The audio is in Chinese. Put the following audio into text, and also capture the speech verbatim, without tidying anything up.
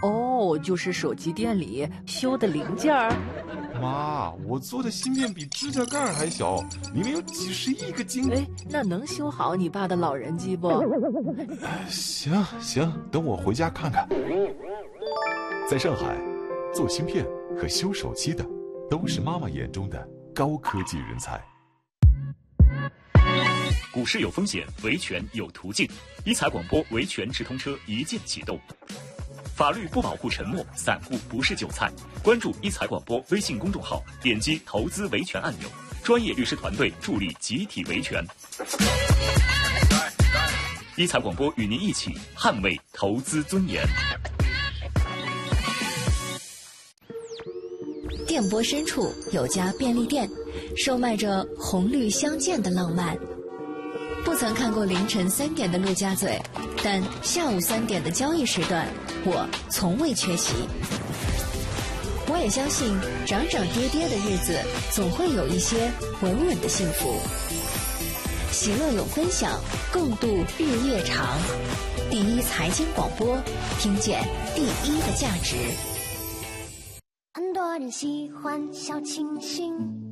哦，就是手机店里修的零件儿。 妈，我做的芯片比指甲盖还小，里面有几十亿个晶。 哎，那能修好你爸的老人机不？ 行行，等我回家看看。 在上海，做芯片和修手机的都是妈妈眼中的高科技人才。 股市有风险，维权有途径。一财广播维权直通车一键启动。法律不保护沉默，散户不是韭菜。关注一财广播微信公众号，点击投资维权按钮，专业律师团队助力集体维权。一财广播与您一起捍卫投资尊严。 电波深处有家便利店，售卖着红绿相间的浪漫。不曾看过凌晨三点的陆家嘴，但下午三点的交易时段，我从未缺席。我也相信，涨涨跌跌的日子，总会有一些稳稳的幸福。喜乐永分享，共度日夜长。第一财经广播，听见第一的价值。 很多人喜欢小清新。